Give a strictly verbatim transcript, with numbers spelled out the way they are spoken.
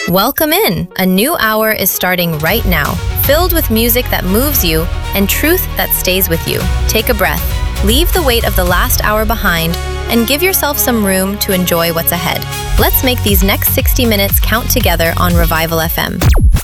Welcome in! A new hour is starting right now, filled with music that moves you and truth that stays with you. Take a breath, leave the weight of the last hour behind, and give yourself some room to enjoy what's ahead. Let's make these next sixty minutes count together on Revival F M.